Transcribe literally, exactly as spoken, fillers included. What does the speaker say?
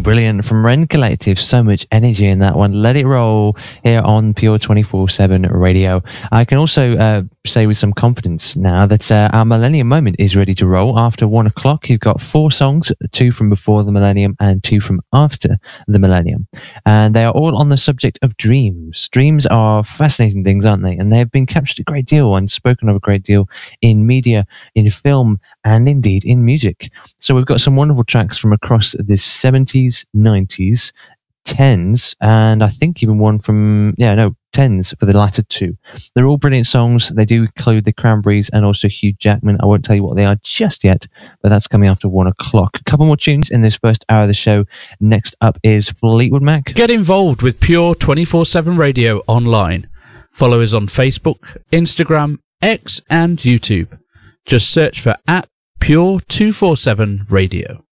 brilliant. From Ren Collective, so much energy in that one. Let It Roll here on Pure twenty-four seven Radio. I can also uh, say with some confidence now that uh, our Millennium Moment is ready to roll. After one o'clock, you've got four songs, two from before the millennium and two from after the millennium. And they are all on the subject of dreams. Dreams are fascinating things, aren't they? And they have been captured a great deal and spoken of a great deal in media, in film, and indeed in music. So we've got some wonderful tracks from across the seventies, nineties, tens, and I think even one from, yeah, no, tens for the latter two. They're all brilliant songs. They do include the Cranberries and also Hugh Jackman. I won't tell you what they are just yet, but that's coming after one o'clock. A couple more tunes in this first hour of the show. Next up is Fleetwood Mac. Get involved with Pure twenty-four seven Radio online. Follow us on Facebook, Instagram, X and YouTube. Just search for at Pure two forty-seven Radio.